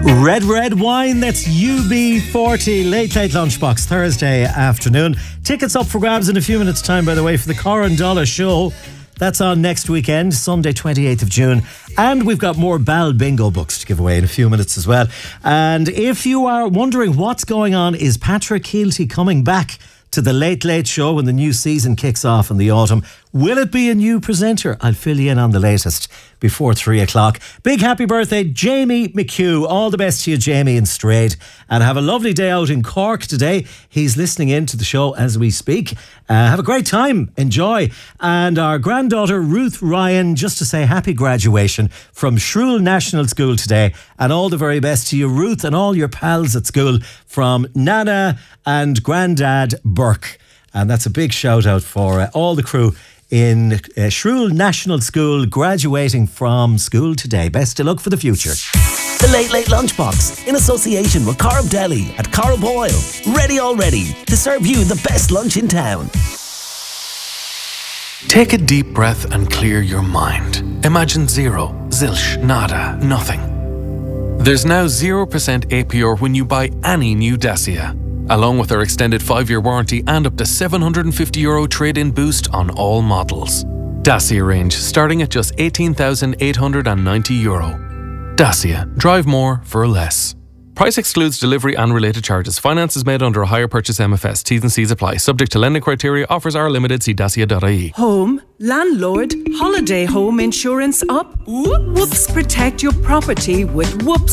Red wine, that's UB40 Late Lunchbox Thursday afternoon. Tickets up for grabs in a few minutes time, by the way, for the Coran Dollar show. That's on next weekend, Sunday 28th of June. And we've got more Bal Bingo books to give away in a few minutes as well. And if you are wondering what's going on, is Patrick Keelty coming back to the Late Show when the new season kicks off in the autumn? Will it be a new presenter? I'll fill you in on the latest before 3 o'clock. Big happy birthday, Jamie McHugh. All the best to you, Jamie, in Straight. And have a lovely day out in Cork today. He's listening in to the show as we speak. Have a great time. Enjoy. And our granddaughter, Ruth Ryan, just to say happy graduation from Shrule National School today. And all the very best to you, Ruth, and all your pals at school from Nana and Grandad Burke. And that's a big shout out for all the crew in Shrule National School graduating from school today. Best of luck for the future. The Late Lunchbox in association with Corb Deli at Corb Oil. Ready already to serve you the best lunch in town. Take a deep breath and clear your mind. Imagine zero, zilch, nada, nothing. There's now 0% APR when you buy any new Dacia, along with our extended 5-year warranty and up to €750 trade-in boost on all models. Dacia range starting at just €18,890. Dacia. Drive more for less. Price excludes delivery and related charges. Finance is made under a hire purchase MFS. T's and C's apply. Subject to lending criteria. Offers are limited. See dacia.ie. Home, landlord, holiday home insurance up. Whoops. Protect your property with Whoops